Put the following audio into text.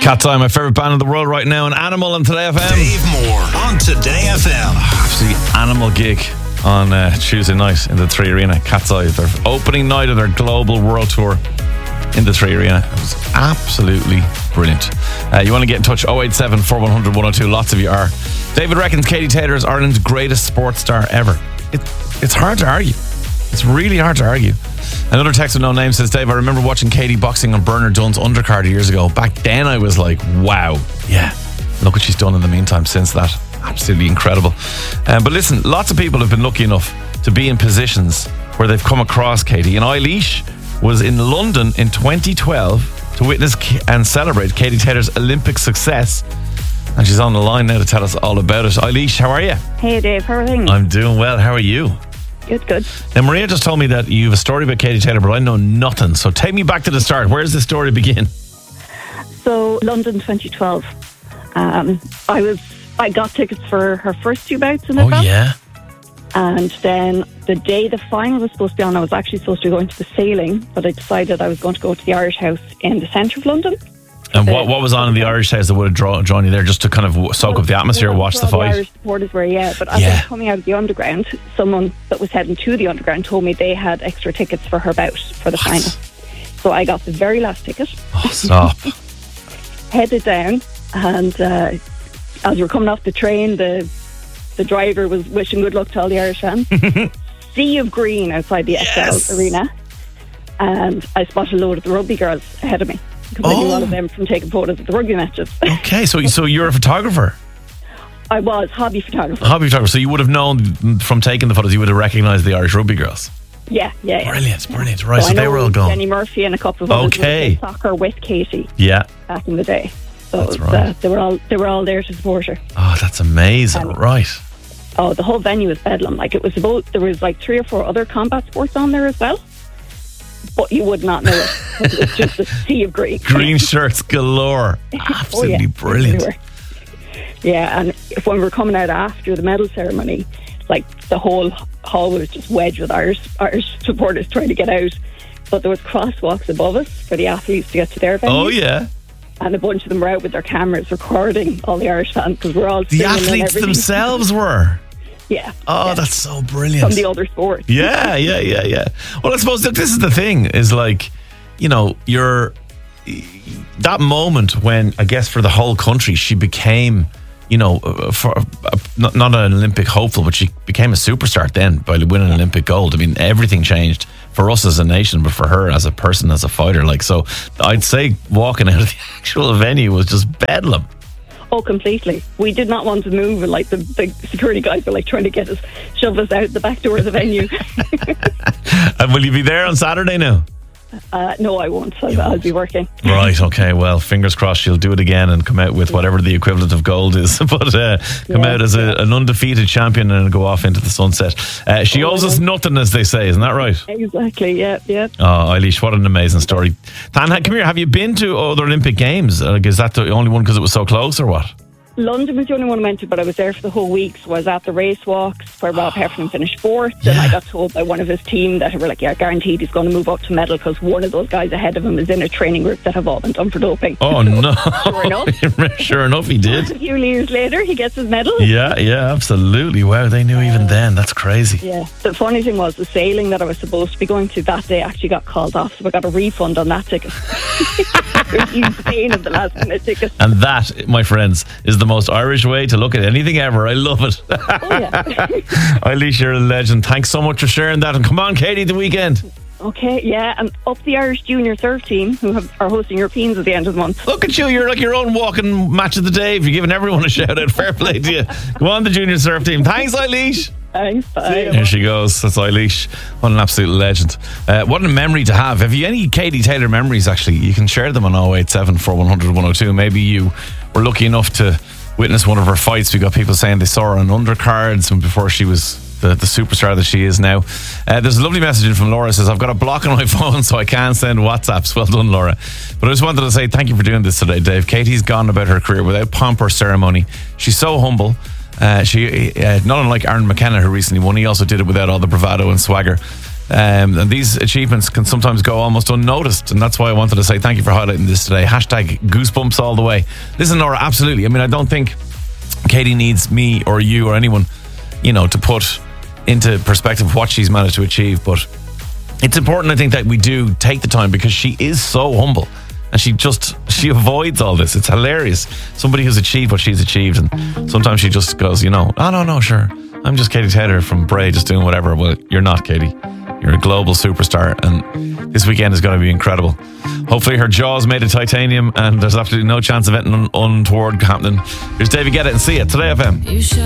Cat's Eye, my favourite band in the world right now, and Animal on Today FM. Dave Moore on Today FM. Absolutely Animal gig on Tuesday night in the 3 Arena. Cat's Eye, their opening night of their global world tour in the 3 Arena. It was absolutely brilliant. You want to get in touch, 087 4100 102. Lots of you are. David reckons Katie Taylor is Ireland's greatest sports star ever. It's hard to argue. It's really hard to argue. Another text with no name says, Dave, I remember watching Katie boxing on Bernard Dunn's undercard years ago. Back then I was like, wow. Yeah. Look what she's done in the meantime since that. Absolutely incredible. But listen, lots of people have been lucky enough to be in positions where they've come across Katie. And Eilish was in London in 2012 to witness and celebrate Katie Taylor's Olympic success. And she's on the line now to tell us all about it. Eilish, how are you? Hey Dave, how are things? I'm doing well. How are you? Good. Now, Maria just told me that you have a story about Katie Taylor, but I know nothing. So take me back to the start. Where does the story begin? So, London 2012. I got tickets for her first two bouts in advance. Oh, yeah? And then the day the final was supposed to be on, I was actually supposed to be going to the sailing, but I decided I was going to go to the Irish House in the centre of London. And what was on in the Irish House that would have drawn you there, just to kind of soak up the atmosphere, watch the fight? The Irish supporters were, but as I was coming out of the underground, someone that was heading to the underground told me they had extra tickets for her bout for the final. So I got the very last ticket. Oh, stop. Headed down, and as we were coming off the train, the driver was wishing good luck to all the Irish fans. Sea of green outside the XL Arena, and I spotted a load of the rugby girls ahead of me. Because I knew all of them from taking photos of the rugby matches. Okay, so you're a photographer? I was, hobby photographer. So you would have known from taking the photos, you would have recognised the Irish rugby girls? Yeah. Brilliant. Right, so they were all gone. Jenny Murphy and a couple of others who soccer with Katie back in the day. So that's right. They were all there to support her. Oh, that's amazing. Right. Oh, the whole venue was bedlam. Like, there was like 3 or 4 other combat sports on there as well. But you would not know it. It was just a sea of green. Green shirts galore. Absolutely brilliant. Everywhere. Yeah, and when we were coming out after the medal ceremony, like the whole hall was just wedged with Irish supporters trying to get out. But there was crosswalks above us for the athletes to get to their venue. Oh, yeah. And a bunch of them were out with their cameras recording all the Irish fans because we're all the athletes themselves were. Yeah. Oh, that's so brilliant. From the other sports. Yeah. Well, I suppose, look, this is the thing, is like, you know, that moment when, I guess, for the whole country, she became, you know, not an Olympic hopeful, but she became a superstar then by winning Olympic gold. I mean, everything changed for us as a nation, but for her as a person, as a fighter. Like, so I'd say walking out of the actual venue was just bedlam. Oh, completely. We did not want to move, and like the security guys were like trying to shove us out the back door of the venue. And will you be there on Saturday now? No, I won't. I'll be working. Right, okay. Well, fingers crossed she'll do it again and come out with whatever the equivalent of gold is. But come out as an undefeated champion and go off into the sunset. She owes us nothing, as they say. Isn't that right? Exactly, yeah. Oh, Eilish, what an amazing story. Dan, come here. Have you been to other Olympic Games? Is that the only one because it was so close, or what? London was the only one I went to, but I was there for the whole week. So I was at the race walks where Rob Heffernan finished 4th, and I got told by one of his team that were like, guaranteed he's going to move up to medal because one of those guys ahead of him is in a training group that have all been done for doping. Oh, no. Sure enough, he did. A few years later, he gets his medal. Yeah, absolutely. Wow, they knew even then. That's crazy. Yeah. The funny thing was the sailing that I was supposed to be going to that day actually got called off, so I got a refund on that ticket. A huge pain of the last minute ticket. And that, my friends, is the most Irish way to look at anything ever. I love it. Oh, yeah. Eilish, you're a legend. Thanks so much for sharing that. And come on, Katie, the weekend. Okay, yeah. And up the Irish junior surf team, who are hosting Europeans at the end of the month. Look at you. You're like your own walking match of the day. You're giving everyone a shout out. Fair play to you. Go on, the junior surf team. Thanks, Eilish. Thanks, bye. Here she goes. That's Eilish. What an absolute legend. What a memory to have. Have you any Katie Taylor memories, actually? You can share them on 087 4100 102. Maybe you were lucky enough to witness one of her fights. We got people saying they saw her on undercards and before she was the superstar that she is now. There's a lovely message in from Laura. Says, I've got a block on my phone so I can't send WhatsApps. Well done, Laura. But I just wanted to say thank you for doing this today, Dave. Katie's gone about her career without pomp or ceremony. She's so humble. She not unlike Aaron McKenna, who recently won. He also did it without all the bravado and swagger. And these achievements can sometimes go almost unnoticed, and that's why I wanted to say thank you for highlighting this today. Hashtag goosebumps all the way. Listen, Nora, absolutely. I mean, I don't think Katie needs me or you or anyone, to put into perspective what she's managed to achieve, but it's important, I think, that we do take the time, because she is so humble and she avoids all this. It's hilarious. Somebody who's achieved what she's achieved, and sometimes she just goes, oh no, sure, I'm just Katie Taylor from Bray, just doing whatever. Well, you're not, Katie. You're a global superstar, and this weekend is going to be incredible. Hopefully her jaw's made of titanium and there's absolutely no chance of anything untoward happening. Here's David Guetta and See It, Today FM.